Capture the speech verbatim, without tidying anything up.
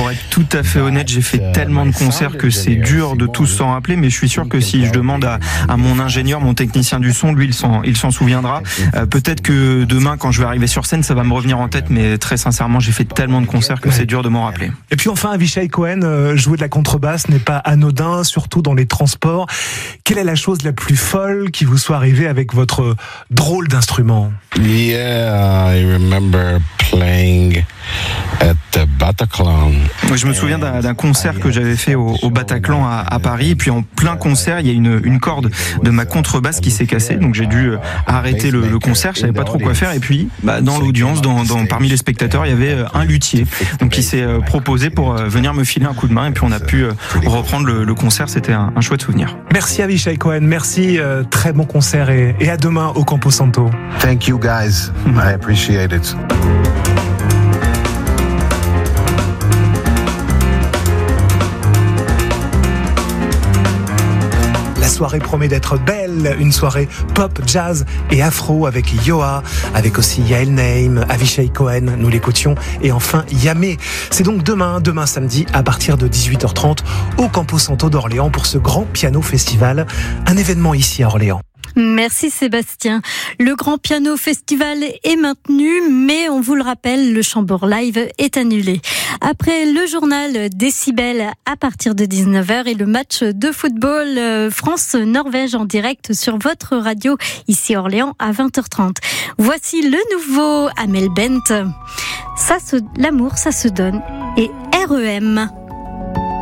Pour être tout à fait honnête, j'ai fait tellement de concerts que c'est dur de tous s'en rappeler, mais je suis sûr que si je demande à, à mon ingénieur, mon technicien du son, lui, il s'en, il s'en souviendra. Euh, peut-être que demain, quand je vais arriver sur scène, ça va me revenir en tête, mais très sincèrement, j'ai fait tellement de concerts que c'est dur de m'en rappeler. Et puis enfin, Avishai Cohen, euh, jouer de la contrebasse n'est pas anodin, surtout dans les transports. Quelle est la chose la plus folle qui vous soit arrivée avec votre drôle d'instrument? Yeah, I remember playing at the Bataclan. Je me souviens d'un, d'un concert que j'avais fait au, au Bataclan à, à Paris, et puis en plein concert, il y a une, une corde de ma contrebasse qui s'est cassée, donc j'ai dû arrêter le, le concert, je savais pas trop quoi faire, et puis bah, dans l'audience, dans, dans, parmi les spectateurs, il y avait un luthier, donc il s'est proposé pour venir me filer un coup de main, et puis on a pu reprendre le, le concert, c'était un, un chouette souvenir. Merci Avishai Cohen, merci, euh, très bon concert, et, et à demain au Campo Santo. Thank you guys, I appreciate it. La soirée promet d'être belle, une soirée pop, jazz et afro avec Yoa, avec aussi Yael Naim, Avishai Cohen, nous l'écoutions, et enfin Yamé. C'est donc demain, demain samedi, à partir de dix-huit heures trente, au Campo Santo d'Orléans pour ce grand piano festival, un événement ici à Orléans. Merci Sébastien. Le Grand Piano Festival est maintenu, mais on vous le rappelle, le Chambord Live est annulé. Après le journal Décibel à partir de dix-neuf heures et le match de football France-Norvège en direct sur votre radio ici à Orléans à vingt heures trente. Voici le nouveau Amel Bent. Ça se, l'amour, ça se donne. Et R E M.